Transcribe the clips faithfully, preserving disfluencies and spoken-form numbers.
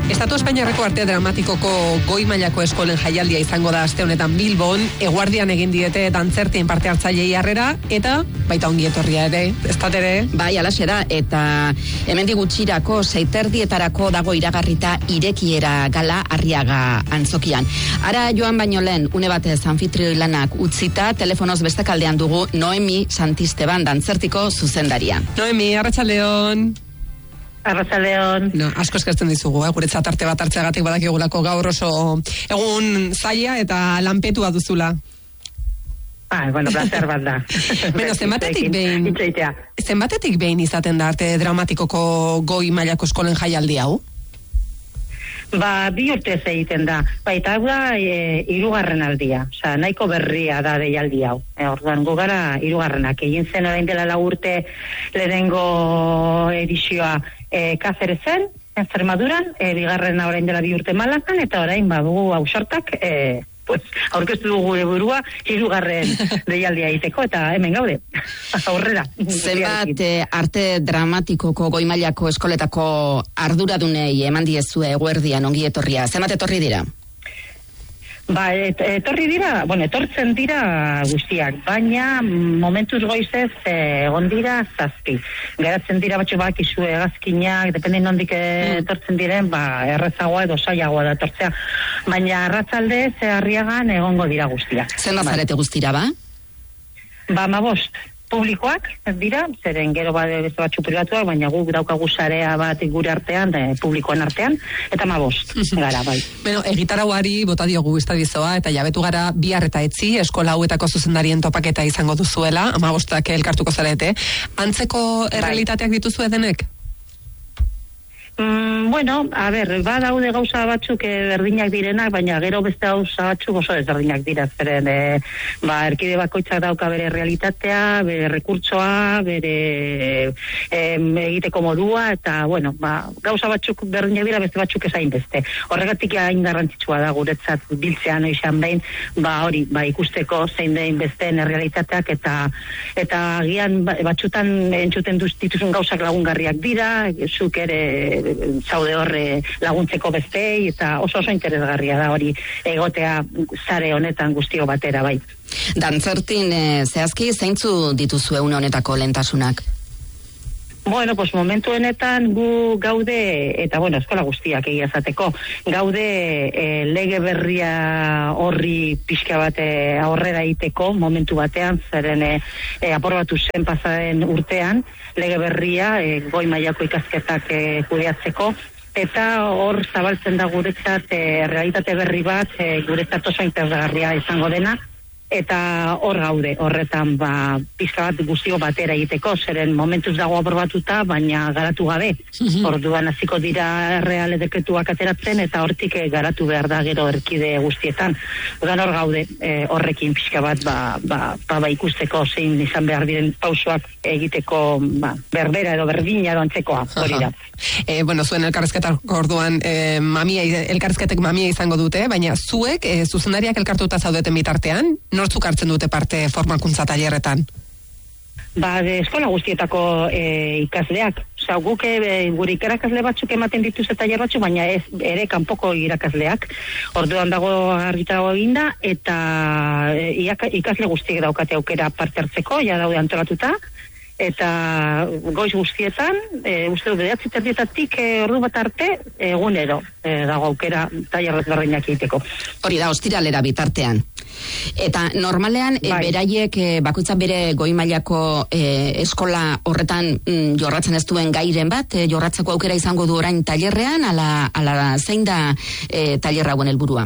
Estatu Espainiarreko arte dramatikoko goi mailako eskolen jaialdia izango da aste honetan Bilbon, eguardian egin diete dantzertien parte hartzailei harrera, eta baita ongi etorria ere, ez da ere? Bai, alaxe da, eta hemendik gutxirako seiterdietarako dago iragarrita irekiera gala Arriaga antzokian. Ara joan baino lehen, une batez anfitrioi lanak utzita, telefonoz bestekaldean dugu Noemi Santisteban dantzertiko zuzendaria. Noemi, arratsaldeon. Arratsaldeon. No, asko eskertzen dizugu, eh? Guretzat arte bat hartzeagatik badakigulako gaur oso egun zaila eta lanpetua duzula. Ah, bueno, placer bat da. Bueno, zenbatetik behin, zenbatetik behin izaten da arte dramatikoko goi mailako eskolen jaialdi hau? Ba, bi urtez egiten da. Baita hau da, e, irugarren aldia. Osa, nahiko berria da deialdi hau. E, orduan, gu gara irugarrenak. Egin zen orain dela lau urte lehenengo edizioa e, Kazerezen, Extremaduran, e, bigarrena orain dela bi urte Malagan, eta orain badugu ausartak, e, pues, aurkeztu dugu gure burua, hirugarren deialdia egiteko, eta hemen gaude, aurrera. Zenbat eh, arte dramatikoko goi mailako eskoletako arduradunei eman diezue eguerdian ongi etorria. Zenbat etorri dira? Ba, et, etorri dira, bueno, etortzen dira guztiak, baina momentuz goizez egon dira zazpi. Geratzen dira batxo bak izu egazkinak, dependin nondik etortzen diren, ba, errezagoa edo saiagoa da etortzea. Baina arratzalde ze Arriagan egongo dira guztiak. Zen da zarete guztira, ba? Ba, ma bost. Publikoak, ez dira, zeren gero bat beste batzu pribatuak, baina guk daukagu sarea bat gure artean, de, publikoen artean, eta ma bost, gara, bai. Bueno, egitarauari bota diogu estadizoa, eta jabetu gara bihar eta etzi, eskola hauetako zuzendarien topaketa izango duzuela, ama bostak elkartuko zarete. Antzeko errealitateak dituzu edenek? Mm, bueno, a ber, ba daude gauza batzuk eh, berdinak direnak, baina gero beste gauza batzuk oso ezberdinak dira, zeren eh, ba, erkide bakoitzak dauka bere realitatea, bere rekurtsoa, bere eh, egiteko modua, eta bueno, ba, gauza batzuk berdinak dira, beste batzuk ezain beste. Horregatik hain garrantzitsua da guretzat biltzean oizan behin, ba hori, ba ikusteko zein den besteen realitateak, eta eta agian batzutan entzuten dituzun gauzak lagungarriak dira, zuk ere zaude horre laguntzeko bestei, eta oso oso interesgarria da hori egotea sare honetan guztio batera, bai. Dantzertin eh, zehazki zeintzu dituzu une honetako lehentasunak? Bueno, pues momentu honetan gu gaude, eta bueno, eskola guztiak egia zateko, gaude e, lege berria horri pixka bate aurrera iteko momentu batean, zeren e, e, aprobatu zen pasaren urtean, lege berria e, goi mailako ikasketak e, kudeatzeko, eta hor zabaltzen da guretzat e, realitate berri bat, e, guretzat oso interesgarria izango dena, eta hor gaude, horretan ba, pizka bat guztio batera egiteko, zeren momentuz dago aprobatuta, baina garatu gabe. Orduan hasiko dira reale dekretuak ateratzen, eta hortik garatu behar da gero erkide guztietan. Orduan hor gaude, e, horrekin pizka bat ba, ba, ba, ba ikusteko zein izan behar diren pausoak egiteko ba, berbera edo berdina edo antzekoa, hori da. E, bueno, zuen elkarrizketak orduan e, mamia, elkarrizketek mamia izango dute, baina zuek e, zuzendariak elkartuta zaudeten bitartean, nortzuk hartzen dute parte formakuntza tailerretan? Ba, de eskola guztietako e, ikasleak. Osa, guk e, gure ikerakasle batzuk ematen dituz eta tailer batzuk, baina ez ere kanpoko irakasleak. Orduan dago argitago eginda, eta e, ikasle guztiek daukate aukera parte hartzeko, ja daude antolatuta, eta goiz guztietan, e, uste du bederatzi terdietatik e, ordu bat arte, egunero e, dago aukera tailer berdinak egiteko. Hori da, ostiralera bitartean. Eta normalean bai. e, beraiek e, bakoitza bere goi mailako e, eskola horretan mm, jorratzen ez duen gairen bat, e, jorratzeko aukera izango du orain tailerrean, ala, ala zein da e, tailerra hauen helburua?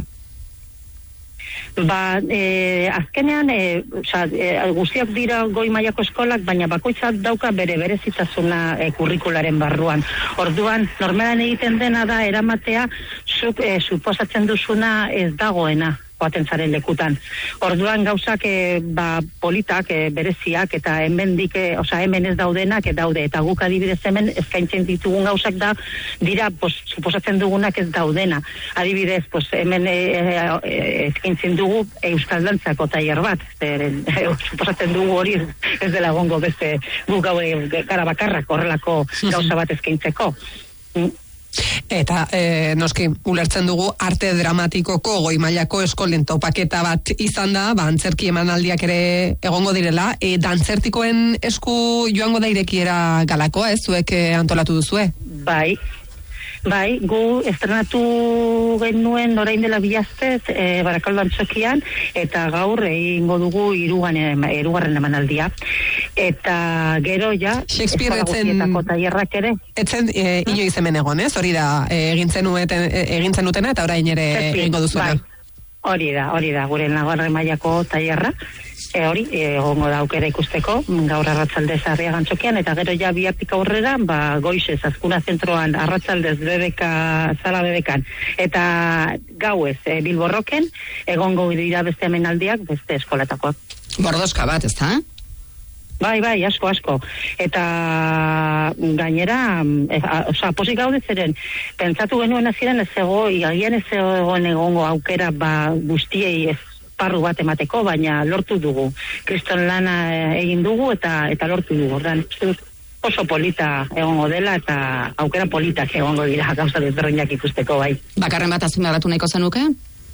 Ba, e, azkenean, e, oza, e, guztiak dira goi mailako eskolak, baina bakoitzak dauka bere berezitasuna e, kurrikularen barruan. Orduan, normalan egiten dena da eramatea, zuk e, suposatzen duzuna ez dagoena. joaten zaren lekutan. Orduan gauzak e, ba, politak, e, bereziak, eta hemendik, e, osea hemen ez daudenak e, daude, eta guk adibidez hemen eskaintzen ditugun gauzak da, dira, pues, suposatzen dugunak ez daudena. Adibidez, pues, hemen e, e, eskaintzen dugu euskal dantzako tailer bat, e, e, suposatzen dugu hori ez, ez dela gongo beste guk gau gara bakarrak horrelako gauza bat eskaintzeko. Mm. Eta e, noski ulertzen dugu arte dramatikoko goi mailako eskolen topaketa bat izan da, ba antzerki emanaldiak ere egongo direla, e, dantzertikoen esku joango da irekiera galakoa, ez zuek e, antolatu duzue? Bai. Bai, gu estrenatu genuen orain dela bilaztez e, Barakaldo Antzokian, eta gaur egingo dugu hirugarren hirugarren emanaldia. Eta gero ja Shakespeare etzen tailerrak ere etzen e, inoiz hemen egon, ez? Hori da, e, egintzen ueten, e, egintzen utena eta orain ere egingo duzuena. Bai. Hori da, hori da, gure laugarren mailako tailerra. E, hori, egongo da aukera ikusteko, gaur arratzaldez Arriaga Antzokian, eta gero ja bihartik aurrera, ba, goizez, Azkuna zentroan, arratzaldez bebeka, zala bebekan, eta gauez, e, Bilborroken, egongo dira beste emanaldiak, beste eskolatakoak. Bordoska bat, ez da? Bai, bai, asko, asko. Eta gainera, e, a, oza, posik gaude zeren, pentsatu genuen hasieran ez ego, iagian ez egon egongo aukera, ba, guztiei ez parru bat emateko, baina lortu dugu. Kriston lana egin dugu eta eta lortu dugu. Ordan, oso polita egongo dela eta aukera politak egongo dira gauza desberdinak ikusteko, bai. Bakarren bat azpimarratu nahiko zenuke?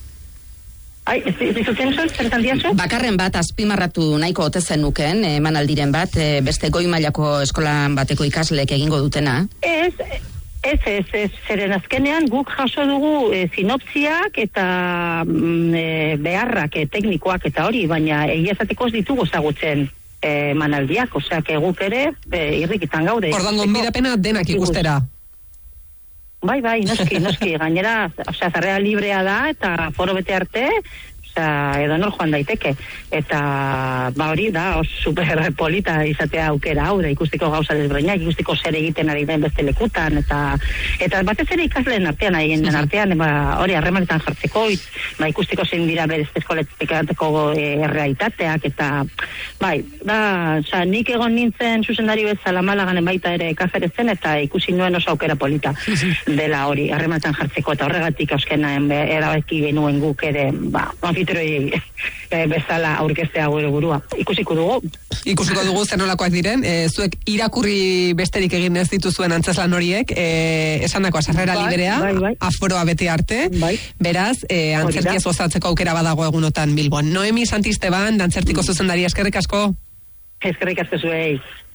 Ai, ez dizutzen zuen, zertan diazu? Bakarren bat azpimarratu nahiko ote zenuken, emanaldiren bat, beste goi mailako eskolan bateko ikasleek egingo dutena? Ez, Ez, ez, ez, zeren azkenean guk jaso dugu e, sinopsiak eta mm, e, beharrak, e, teknikoak eta hori, baina egia esateko ez ditugu ezagutzen e, manaldiak, osea, guk ere e, irrikitan gaude. Ordan gonbidapena denak ikustera. Bai, bai, noski, noski, gainera, osea, zarrea librea da eta foro bete arte, edo nor joan daiteke, eta ba hori da, super polita izatea aukera hau da, ikustiko gauza desberdinak, ikustiko zer egiten ari den beste lekutan, eta eta batez ere ikasleen artean, haien den artean, ba hori harremanetan jartzeko, ba ikustiko zein dira beste eskoletikateko errealitateak, eta bai, da, oza, nik egon nintzen zuzendari bezala Malaganen baita ere Kazerezen, eta ikusi nuen oso aukera polita dela hori, harremanetan jartzeko, eta horregatik auskenaen erabaki genuen guk ere, ba, anfitrioi e, bezala aurkeztea gure burua. Ikusiko dugu. Ikusiko dugu zer nolakoak diren. E, zuek irakurri besterik egin ez dituzuen antzeslan horiek, e, esandakoa sarrera bai, liberea, bai, bai. aforoa bete arte, bai. Beraz, e, antzerkiaz gozatzeko aukera badago egunotan Bilbon. Noemi Santisteban, dantzertiko zuzendari, eskerrik asko. Eskerrik asko zuei.